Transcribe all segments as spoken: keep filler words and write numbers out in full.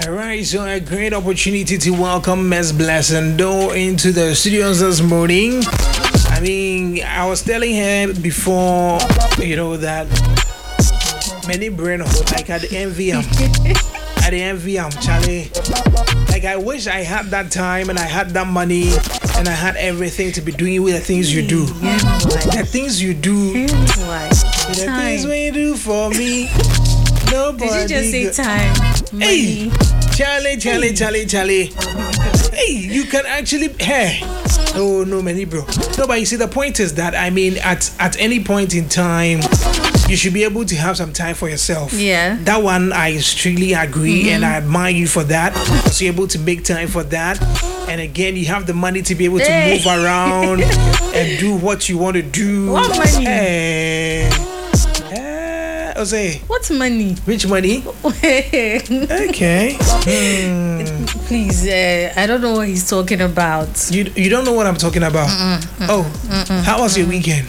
All right, so a great opportunity to welcome Miss Blessing Doe into the studios this morning. I mean, I was telling her before, you know, that many brain like at the M V M, at the M V M, Charlie. Like I wish I had that time and I had that money and I had everything to be doing with the things you do. The things you do, the things we do for me. Nobody. Did you just say time? Hey, Money. Charlie, Charlie, Charlie, Charlie. Hey, you can actually. Hey. Oh no, many bro. No, but you see, the point is that I mean, at at any point in time, you should be able to have some time for yourself. Yeah. That one I strictly agree, Mm-hmm. and I admire you for that. So you're able to make time for that, and again, you have the money to be able to Hey. move around and do what you want to do. What money? Hey. Uh, Jose, What money? which money? Okay. Hmm. Please, uh, I don't know what he's talking about. You you don't know what I'm talking about. Oh, how was your weekend?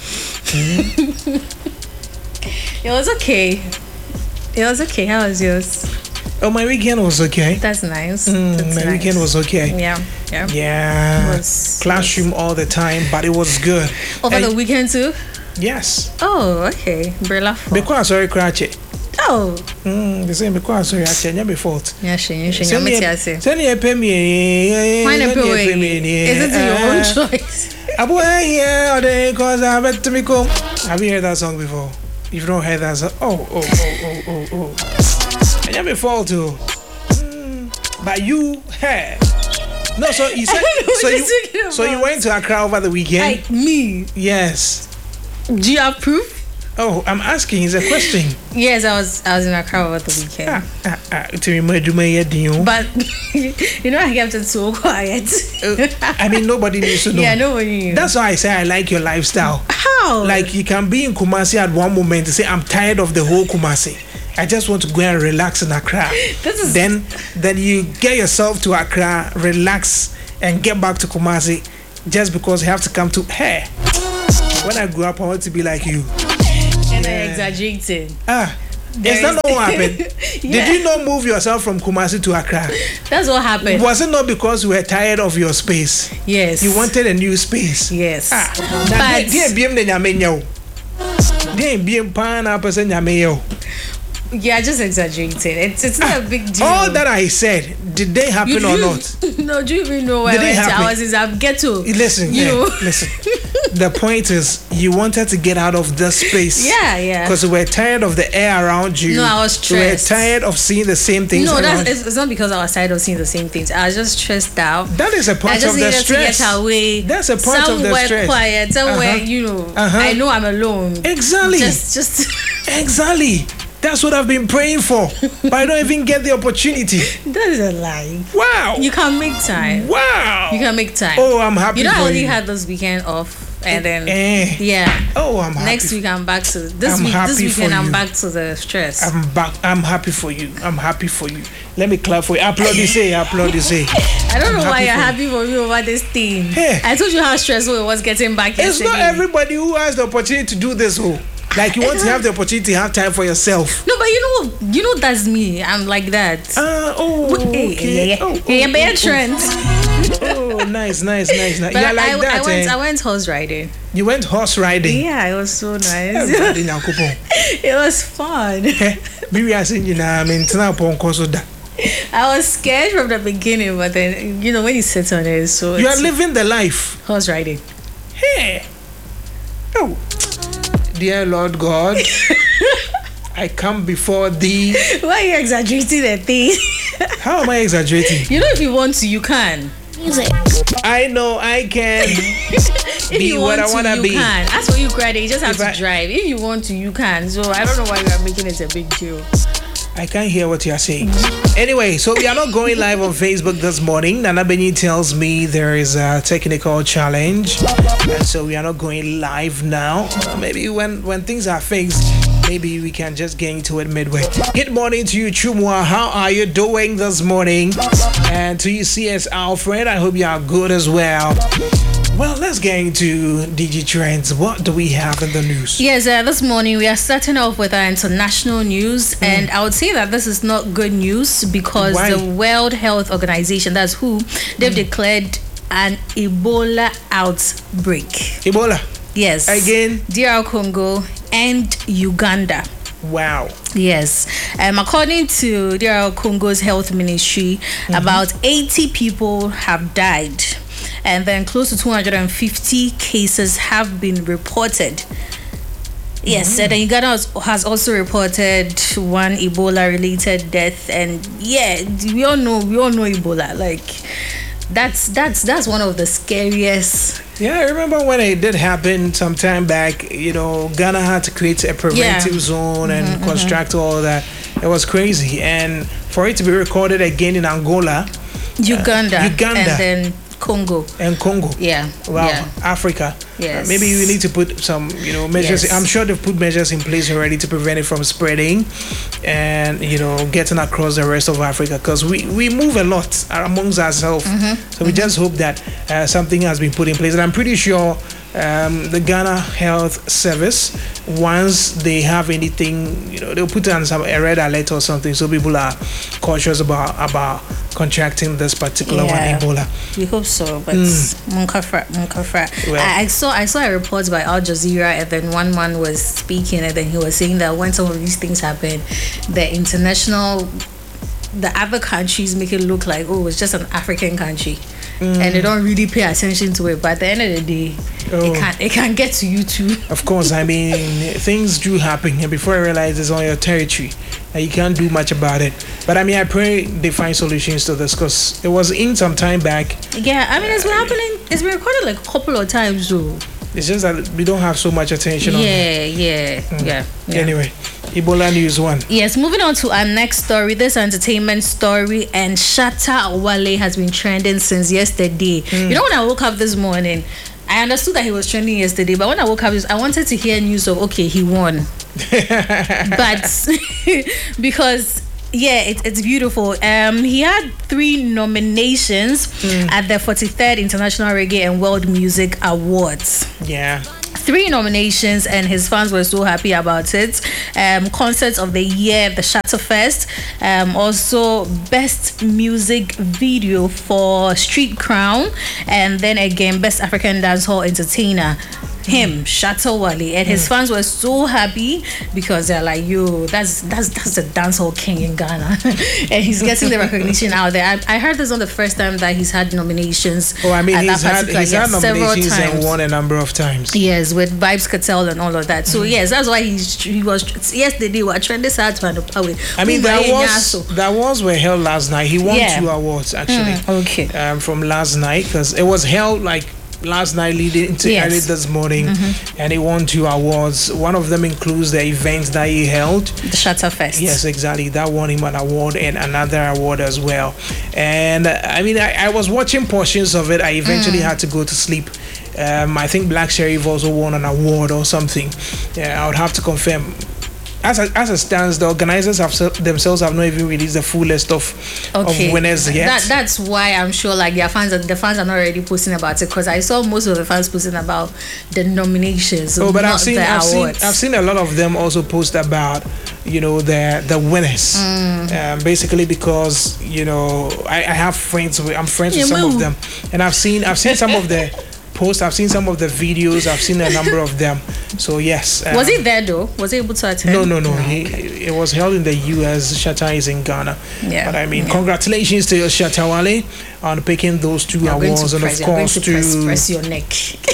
It was okay. It was okay. How was yours? Oh, my weekend was okay. That's nice. Mm, That's my nice. weekend was okay. Yeah, yeah. Yeah, It was- classroom all the time, but it was good. Over And- the weekend too? yes, Oh, okay. Brilla. because sorry, crash it. Oh. Mm, the same because sorry, I change my fault. Yeah, she, she, she, me tell say. Send me pay me. Why not pay away? Is it your own choice? Abu here or cause I bet to me come. Have you heard that song before? If you don't hear that song, oh, oh, oh, oh, oh, oh. And you may fall too. Mm, but you had. No, so you said, I know so what you, you're talking so you about. went to Accra over the weekend? Like me. Yes. Do you have proof? Oh, I'm asking. It's a question. Yes, I was I was in Accra over the weekend. Ah, ah, ah. To remind you, my dear. But you know, I kept it so quiet. Uh, I mean, nobody needs to know. Yeah, nobody knew. That's why I say I like your lifestyle. How? Like you can be in Kumasi at one moment and say, I'm tired of the whole Kumasi. I just want to go and relax in Accra. This is- Then then you get yourself to Accra, relax, and get back to Kumasi just because you have to come to hey. When I grew up, I want to be like you. and I yeah. exaggerated. Ah, There is that is- not what happened? Yeah. Did you not move yourself from Kumasi to Accra? That's what happened. Was it not because you were tired of your space? Yes. You wanted a new space. Yes. Ah, But- dear B M de nyame nyao. Dear B M pan na person nyame yo. Yeah, I just exaggerated. It's it's not a big deal. All that I said, did they happen You or do- not? No, do you even know where Did I it went? happen? I was in Zab Ghetto. Listen, you yeah, know. listen. The point is, you wanted to get out of this space. Yeah, yeah. Because you were tired of the air around you. No, I was You were stressed. tired of seeing the same things No, around. that's it's, it's not because I was tired of seeing the same things. I was just stressed out. That is a I part just of the needed stress. to get away. That's a part of the somewhere stress. quiet, somewhere Uh-huh. you know. Uh-huh. I know I'm alone. Exactly. Just, just. Exactly. That's what I've been praying for. But I don't even get the opportunity. That's a lie. Wow. You can make time. Wow. You can make time. Oh, I'm happy You know, for I only you. had this weekend off, and then Eh. yeah. Oh, I'm happy. Next week I'm back to this I'm week. This happy for weekend I'm you. back to the stress. I'm back. I'm happy for you. I'm happy for you. Let me clap for you. Applaud you say. Applaud you say. I don't know I'm why happy you're for happy for me over this thing. Hey. I told you how stressful it was getting back It's yesterday. not everybody who has the opportunity to do this. Oh, like you want to have the opportunity to have time for yourself. No, but you know, you know that's me. I'm like that. Uh, oh, Hey, okay. yeah, Oh, yeah, oh, yeah, oh, bear oh. trend. Oh, nice, nice, nice, nice. But Yeah, I, like I, that. I went, eh? I went horse riding. You went horse riding. Yeah, it was so nice. Everybody now, couple. It was fun. Eh, maybe I saying you know. I mean, tonight upon course that I was scared from the beginning, but then you know when you sit on it, so you are it's living the life. horse riding. Hey, oh, dear Lord God, I come before Thee. Why are you exaggerating the thing? How am I exaggerating? You know, if you want to, you can. I know I can. If Be you what want I to, wanna you be. can. As for you, credit, you just have If to I- drive. If you want to, you can. So I don't know why you are making it a big deal. I can't hear what you are saying. Anyway, so we are not going live on Facebook this morning. Nana Benny tells me there is a technical challenge, and so we are not going live now. Uh, maybe when when things are fixed, maybe we can just get into it midway. Good morning to you, Chumwa. How are you doing this morning? And to you, C S Alfred, I hope you are good as well. Well, let's get into D J Trends. What do we have in the news? Yes, uh, this morning we are starting off with our international news, mm. and I would say that this is not good news because Why? the World Health Organization, that's who, they've mm. declared an Ebola outbreak. Ebola? Yes. Again? D R Congo and Uganda. Wow. Yes. Um, according to D R Congo's health ministry, mm-hmm. about eighty people have died. And then close to two hundred fifty cases have been reported. Yes, mm. and then Uganda has also reported one Ebola-related death, and yeah, we all know we all know Ebola. Like that's that's that's one of the scariest. Yeah, I remember when it did happen some time back. You know, Ghana had to create a preventive yeah. zone and mm-hmm, construct mm-hmm. all that. It was crazy, and for it to be recorded again in Angola, Uganda, uh, Uganda, and then Congo and Congo. Yeah. Wow. Yeah. Africa. Yes. Uh, maybe we need to put some, you know, measures. Yes. I'm sure they've put measures in place already to prevent it from spreading, and you know, getting across the rest of Africa, because we we move a lot amongst ourselves. Mm-hmm. So we mm-hmm. just hope that uh, something has been put in place, and I'm pretty sure. Um, the Ghana Health Service, once they have anything, you know, they'll put on some a red alert or something, so people are cautious about about contracting this particular yeah, one, Ebola. We hope so, but mm. Munkafra, Munkafra. Well, I, I saw I saw a report by Al Jazeera, and then one man was speaking, and then he was saying that when some of these things happen, the international, the other countries make it look like, oh, it's just an African country. Mm. And they don't really pay attention to it, but at the end of the day, oh. it can it can get to you too. Of course, I mean things do happen, and before I realize it's on your territory, and you can't do much about it. But I mean, I pray they find solutions to this, because it was in some time back. Yeah, I mean, it's been happening. It's been recorded like a couple of times, though. It's just that we don't have so much attention. Yeah, on yeah, mm. yeah, yeah. Anyway. Ebola news one. Yes, moving on to our next story. This entertainment story, and Shatta Wale has been trending since yesterday. Mm. You know, when I woke up this morning, I understood that he was trending yesterday, but when I woke up, I wanted to hear news of okay, he won, but because. Yeah, it, it's beautiful. Um, he had three nominations mm. at the forty-third International Reggae and World Music Awards. Yeah. Three nominations, and his fans were so happy about it. Um, Concerts of the Year, the Shatterfest. Um, also, Best Music Video for Street Crown. And then again, Best African Dancehall Entertainer. Him, Shatta Wale, and his mm. fans were so happy because they're like, "Yo, that's that's that's the dancehall king in Ghana," and he's getting the recognition out there. I, I heard this on the first time that he's had nominations. Oh, I mean, at he's that had, he's had nominations and won a number of times. Yes, with Vybz Kartel and all of that. So mm. yes, that's why he's he was yesterday. What trending sad to the I mean, that was that was were held last night. He won yeah. two awards actually. Mm, okay. Um, from last night, because it was held like. Last night leading into yes. early this morning, mm-hmm. and he won two awards. One of them includes the event that he held, the Shatterfest. Yes, exactly. That won him an award and another award as well. And uh, I mean, I, I was watching portions of it. I eventually mm. had to go to sleep. Um, I think Black Sheriff also won an award or something. Yeah, I would have to confirm. As a, as it stands, the organizers have themselves have not even released the full list of, okay. of winners yet. That, that's why I'm sure like their fans, the fans are not already posting about it, because I saw most of the fans posting about the nominations. Oh, but not I've seen the I've awards. seen I've seen a lot of them also post about you know the the winners. Mm. Um, basically because you know I, I have friends with, I'm friends with yeah, some move. of them, and I've seen I've seen some of the. Post. I've seen some of the videos. I've seen a number of them. So yes. Um, was he there though? Was he able to attend? No, no, no. no he, okay. It was held in the U S. Shatta is in Ghana. Yeah. But I mean, yeah. congratulations to Shatta Wale on picking those two you're awards, and of course to, to press, press your neck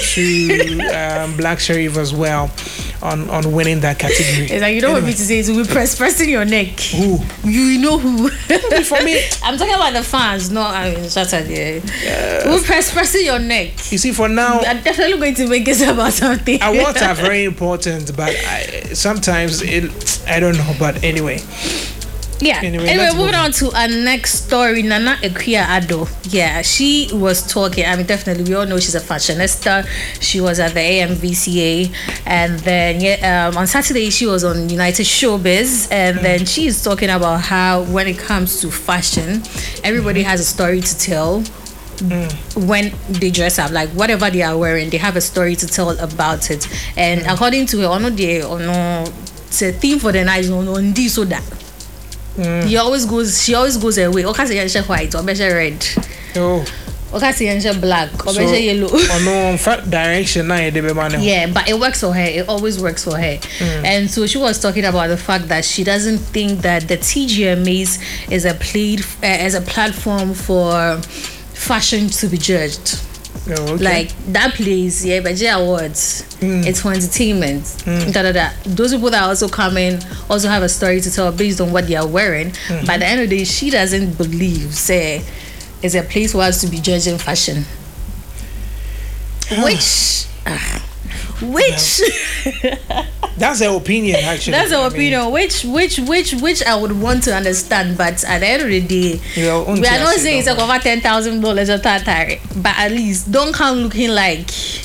to um, Black Sheriff as well on on winning that category. It's like you don't anyway. want me to say it. We press pressing your neck. Who? You know who? For me, I'm talking about the fans, not I mean Shatta. Yeah. We press pressing your neck. You see, for now, I'm definitely going to make it about something. Awards are very important, but I, sometimes it I don't know. But anyway. Yeah. Anyway, anyway moving on to our next story. Nana Akua Addo. Yeah, she was talking. I mean, definitely, we all know she's a fashionista. She was at the A M V C A, and then yeah, um, on Saturday she was on United Showbiz, and mm. then she is talking about how when it comes to fashion, everybody mm-hmm. has a story to tell. Mm. when they dress up, like whatever they are wearing, they have a story to tell about it. And mm. according to her, ono de ono, it's a theme for the night. Ono ndi so that. Mm. He always goes. She always goes away. Okay, say yensha white or better red. Oh. Okay, say yensha black or So, better yellow. Or no fat direction na e dey be man. Yeah, but it works for her. It always works for her. Mm. And so she was talking about the fact that she doesn't think that the T G M As is a played uh, as a platform for fashion to be judged. Oh, okay. Like that place, yeah, but J Awards, Mm. it's for entertainment. Mm. Da, da, da. Those people that also come in also have a story to tell based on what they are wearing. Mm-hmm. By the end of the day, she doesn't believe, say, it's a place for us to be judging fashion. Which, uh, which, That's her opinion, actually. that's I our mean, opinion. Which, which, which, which I would want to understand, but at the end of the day, your own we are not taste, saying it's don't like over ten thousand dollars or tatari, but at least don't come looking like.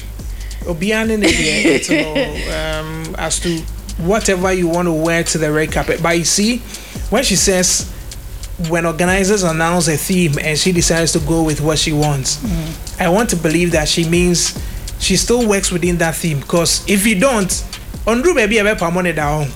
Obiane ne deɛ, it's, you know, um, as to whatever you want to wear to the red carpet. But you see, when she says, when organizers announce a theme and she decides to go with what she wants, mm. I want to believe that she means she still works within that theme. Because if you don't, Ondru baby ebe pa money down.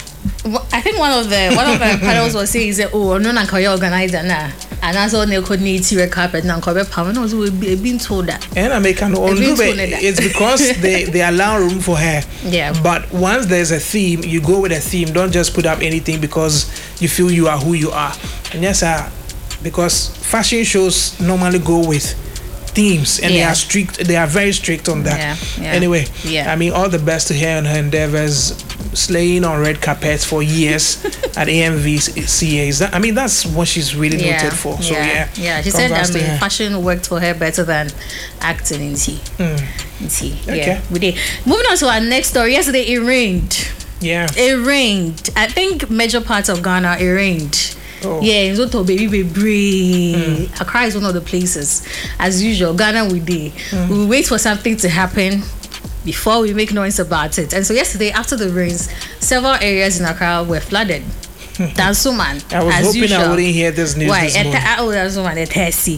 I think one of the one of the panels was saying that oh no na kaya organizer na and that's all they could need red carpet na kaya power no so we been told that. And I make an Ondru it's because they they allow room for her. Yeah. But once there's a theme, you go with a theme. Don't just put up anything because you feel you are who you are. And yes, uh, because fashion shows normally go with themes and Yeah. they are strict. They are very strict on that. Yeah, yeah. Anyway, Yeah. I mean, all the best to her and her endeavors, slaying on red carpets for years at A M V C As. That, I mean, that's what she's really Yeah, noted for. So yeah, yeah. She said congrats I to mean her. fashion worked for her better than acting in T. Mm. In T. Okay. Yeah. We did. Moving on to our next story. Yesterday it rained. Yeah. It rained. I think major parts of Ghana it rained. Oh. Yeah, it's not baby baby. Mm. Accra is one of the places. As usual, Ghana we did. Mm. We wait for something to happen before we make noise about it. And so yesterday, after the rains, several areas in Accra were flooded. Dansuman. I was as hoping usual. I wouldn't hear this news Why? this morning. Oh, Dansuman, et Hesi.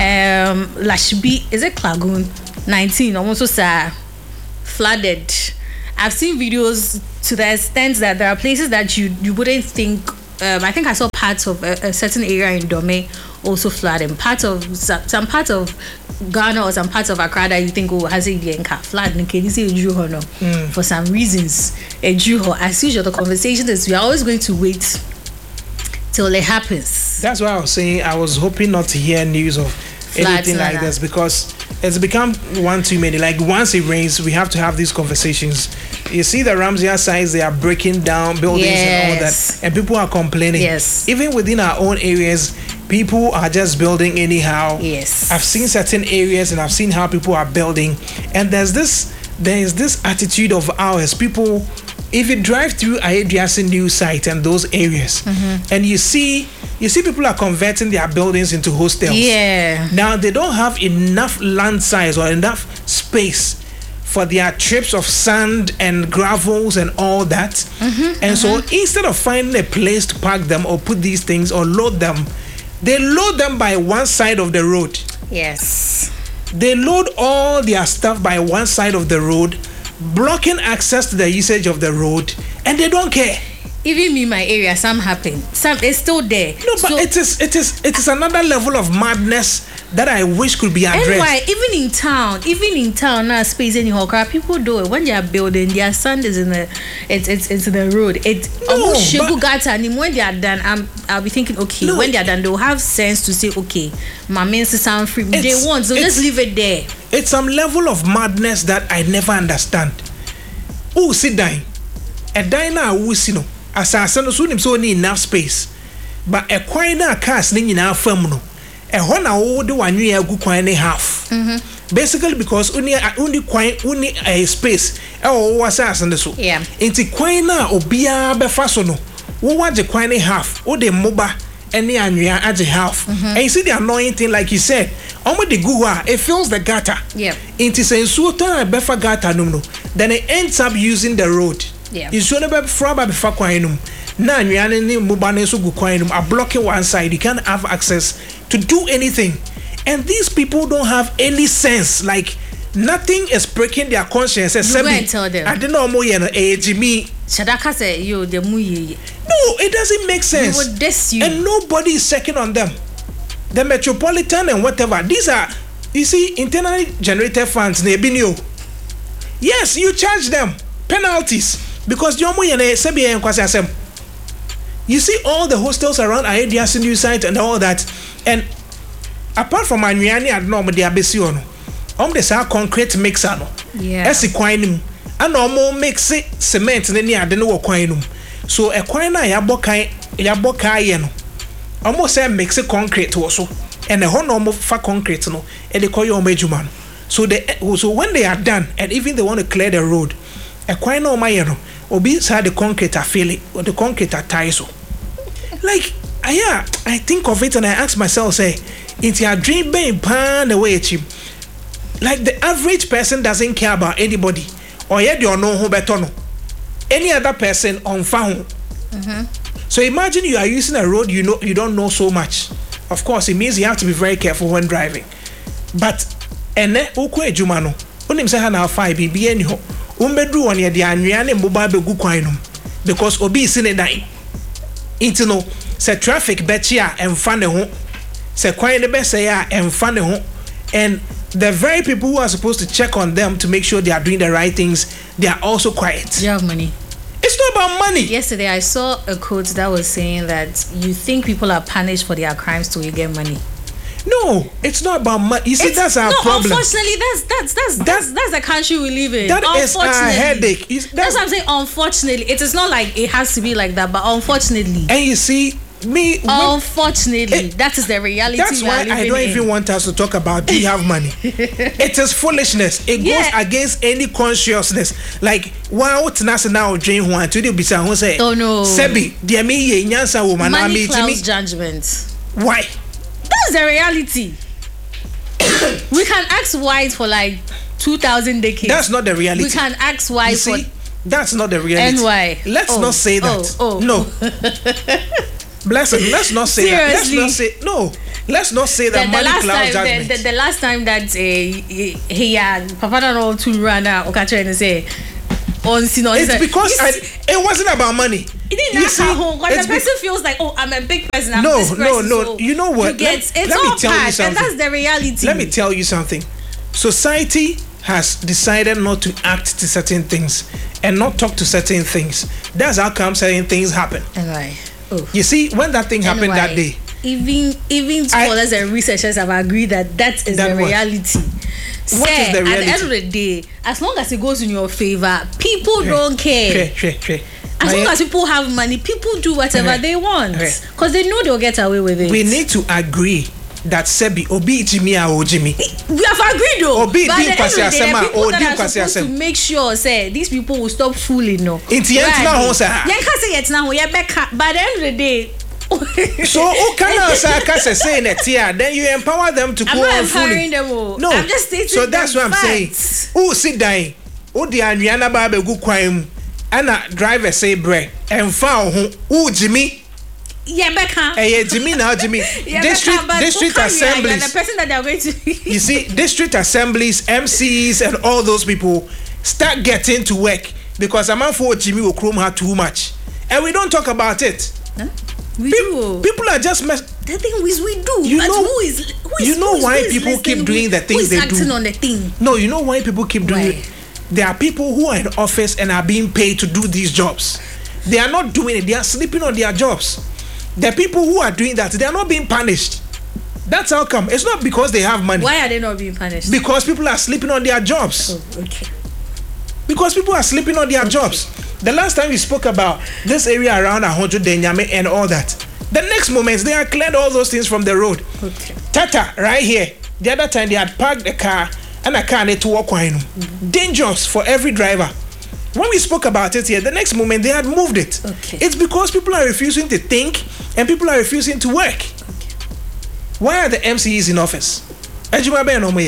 Um, Lashbi, is it Klagoon? nineteen, almost so flooded. I've seen videos to the extent that there are places that you, you wouldn't think. Um, I think I saw parts of a, a certain area in Dome also flooding. Part of some, some parts of Ghana or some parts of Accra that you think oh has it been flood and can you see a Juho no? Mm. For some reasons a Juho. As usual, the conversation is we are always going to wait till it happens. That's why I was saying I was hoping not to hear news of Floods anything like that. this because it's become one too many. Like once it rains, we have to have these conversations. You see the Ramsey sites, they are breaking down buildings and all Yes. that, and people are complaining. Yes. Even within our own areas, people are just building anyhow. Yes. I've seen certain areas and I've seen how people are building, and there's this there is this attitude of ours. People, if you drive through Ayediasin new site and those areas, Mm-hmm. and you see you see people are converting their buildings into hostels. Yeah. Now they don't have enough land size or enough space for their trips of sand and gravels and all that. Mm-hmm, and mm-hmm. so instead of finding a place to park them or put these things or load them, they load them by one side of the road. Yes. They load all their stuff by one side of the road, blocking access to the usage of the road, and they don't care. Even me, my area, some happen. Some it's still there. No, but So- it is it is it is another level of madness that I wish could be addressed. Anyway, even in town, even in town now, space anyhow, people do it when they are building. Their sand is in the, it's it's it's in the road. It's No, almost but- shabu gata. And when they are done, I'm I'll be thinking, okay, No. when they are done, they'll have sense to say, okay, my means sound free. They It's- want, so it's- just leave it there. It's some level of madness that I never understand. Oh, sit down. A diner who see no. Assassin no so nim so need enough space. But a kwan na cars ni nyina fam no. E ho na wo de wanwe agu kwan ni half. Mm-hmm. Basically because only only kwan only a space e wo wo assassin no so. Yeah. Enti kwan na obia be fa so no. Wo waje kwan ni half. O de moba any anwea age half. Mm-hmm. And you see the annoying thing like you said. Omo de gu a it fills the gutter. Yeah. Enti se nsuo ton be fa gutter no no. Then it ends up using the road. Yeah. Nsuo no be fra ba be fa kwan no. Na anwea ne moba ne so gu kwan no a blocking one side. You can't have access to do anything. And these people don't have any sense. Like, nothing is breaking their conscience. You go and tell them. I don't know more than a Jimmy. Shadaka say you the muye. No, it doesn't make sense. We will diss you. And nobody is checking on them. The Metropolitan and whatever. These are, you see, internally generated funds. Yes, you charge them penalties because you see all the hostels around Aedia's new site and all that. And apart from Anyani and Norm, they are busy on. Um, they say concrete mixer. Yeah. That's the quinum. And normal mix it cement and then you don't know quinum. So a quina yabokai yabokai yeno. Almost say mix it concrete also. And the whole normal for concrete no. And they call you on So they so when they are done and even they want to clear the road, a quina my yeno. Obi say the concrete are failing or the concrete are tight so. Like I yeah, I think of it and I ask myself, say, it's your dream being pan away at you. Like the average person doesn't care about anybody. Or yet you know who better no. Any other person on phone. Mm-hmm. So imagine you are using a road you know you don't know so much. Of course, it means you have to be very careful when driving. But ene uko ejuma no. Onim say na five bi bi eni ho. Umbedru on ye de anwea ne mboba begu kwan no. Because obi is in a dine. Into no say traffic bechi a emfa ne ho. Say kwan ne be say a emfa ne ho. And the very people who are supposed to check on them to make sure they are doing the right things, they are also quiet. You have money. It's not about money. Yesterday I saw a quote that was saying that you think people are punished for their crimes till you get money. No, it's not about money. You see, it's, that's our no, problem. Unfortunately, that's that's that's that's that's the country we live in. That is a headache. That's, that's what I'm saying. Unfortunately, it is not like it has to be like that, but unfortunately. And you see, me. Unfortunately, it, that is the reality. That's why I don't in. even want us to talk about do you have money. It is foolishness. It yeah. goes against any consciousness. Like wow, it's not now dream one to the bisa who say. Oh no. Sebi, dear me ye nyansa woman. Money clouds judgment. Why? That's the reality. We can ask white for like two thousand decades. That's not the reality. We can ask white for. That's not the reality. And why? Let's oh, not say that. Oh, oh. No. Blessing. Let's not say Seriously? that. Let's not say no. Let's not say that the, money the clouds judgment. The, the, the last time that uh, he he had Papa don't know to run out. Okay, and say on Sino. It's because I, it wasn't about money. It didn't matter home because the person feels like, oh, I'm a big person. I'm no, this person, no, no. So you know what? You get, let, it's let all me tell part, you something. And that's the reality. Let me tell you something. Society has decided not to act to certain things and not talk to certain things. That's how come certain things happen. Anyway, oh. You see, when that thing happened anyway, that day, even even scholars I, and researchers have agreed that that is that the reality. What Say, is the reality? At the end of the day, as long as it goes in your favor, people okay. don't care. Okay, okay, okay. As long as people have money, people do whatever okay. they want because okay. they know they'll get away with it. We need to agree that Sebi Obi Jimmy or Jimmy. We have agreed though. Obi but di the end of the day, people or that are supposed to make sure say these people will stop fooling no. It's yet now, sir. Yeah, can't say yet now. Yeah, back. By the end of the day. So who can say saying that here? Then you empower them to I'm go not on empowering them all. No, I'm just stating so that's what I'm facts. saying. Who sit down? Who the Anriana Babe go kwam? And a driver say bread and found who Jimmy. Yeah, Becca. Hey, Jimmy now, Jimmy. Yeah, district Becca, district assemblies. The person that they're going to. You see, district assemblies, M Cs, and all those people start getting to work because a man for Jimmy will chrome her too much, and we don't talk about it. Huh? We Pe- do. People are just mess. The thing is, we do. You but know who is? Who is you know who why is, people keep doing the things they do. Who is acting on the thing? No, you know why people keep doing why? it. There are people who are in office and are being paid to do these jobs. They are not doing it. They are sleeping on their jobs. The people who are doing that, they are not being punished. That's how come. It's not because they have money. Why are they not being punished? Because people are sleeping on their jobs. Oh, okay. Because people are sleeping on their okay. jobs. The last time we spoke about this area around one hundred Denyame and all that, the next moment they had cleared all those things from the road. Okay. Tata, right here. The other time they had parked the car and a car need to walk on. Mm-hmm. Dangerous for every driver. When we spoke about it here, the next moment they had moved it. Okay. It's because people are refusing to think and people are refusing to work. Okay. Why are the M Cs in office?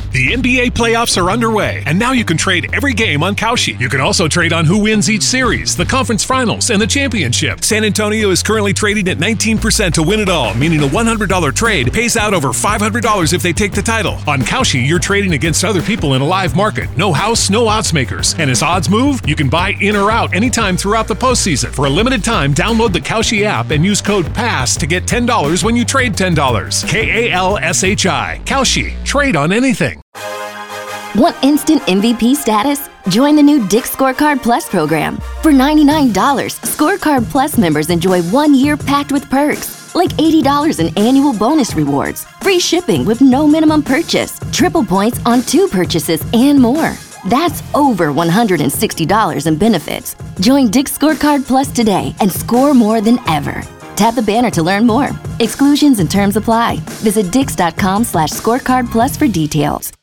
The N B A playoffs are underway, and now you can trade every game on Kalshi. You can also trade on who wins each series, the conference finals, and the championship. San Antonio is currently trading at nineteen percent to win it all, meaning a one hundred dollars trade pays out over five hundred dollars if they take the title. On Kalshi, you're trading against other people in a live market. No house, no odds makers. And as odds move, you can buy in or out anytime throughout the postseason. For a limited time, download the Kalshi app and use code PASS to get ten dollars when you trade ten dollars. K A L S H I. Kalshi. Trade on anything. Want instant M V P status? Join the new Dick's Scorecard Plus program. For ninety-nine dollars, Scorecard Plus members enjoy one year packed with perks, like eighty dollars in annual bonus rewards, free shipping with no minimum purchase, triple points on two purchases, and more. That's over one hundred sixty dollars in benefits. Join Dick's Scorecard Plus today and score more than ever. Tap the banner to learn more. Exclusions and terms apply. Visit dix.com slash scorecard plus for details.